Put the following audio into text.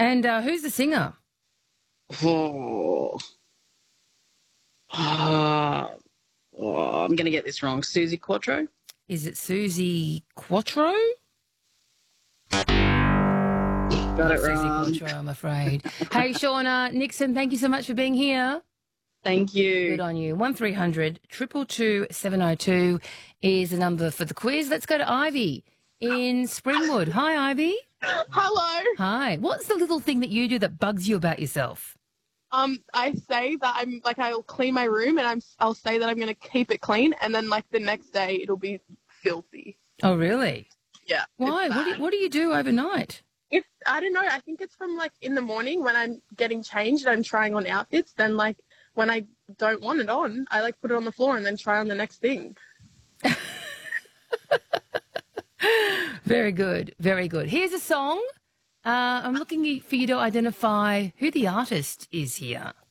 And who's the singer? Oh, oh, I'm going to get this wrong. Susie Quattro? Is it Susie Quattro? Got it Susie wrong. Quattro, I'm afraid. Hey, Shauna Nixon, thank you so much for being here. Thank you. Good on you. 1300 222 702 is the number for the quiz. Let's go to Ivy in Springwood. Hi, Ivy. Hello. Hi. What's the little thing that you do that bugs you about yourself? I say that I'll clean my room and I'll say that I'm going to keep it clean, and then like the next day it'll be filthy. Oh, really? Yeah. Why? What do you do overnight? I don't know. I think it's from like in the morning when I'm getting changed and I'm trying on outfits. Then like when I don't want it on, I like put it on the floor and then try on the next thing. Very good. Very good. Here's a song. I'm looking for you to identify who the artist is here.